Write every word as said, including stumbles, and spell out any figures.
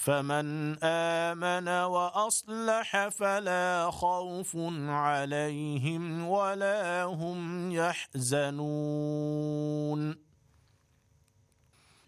فمن آمن وأصلح فلا خوف عليهم ولا هم يحزنون.